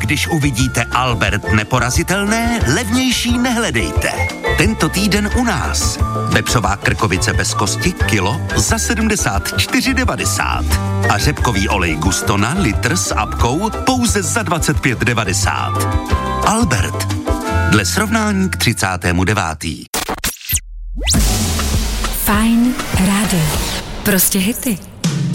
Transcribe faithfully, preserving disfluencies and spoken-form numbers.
Když uvidíte Albert neporazitelné, levnější nehledejte. Tento týden u nás. Vepřová krkovice bez kosti kilo za sedmdesát čtyři devadesát. A řepkový olej Gustona litr s apkou pouze za dvacet pět devadesát. Albert. Dle srovnání k třicátému devátému Fajn rádio. Prostě hity.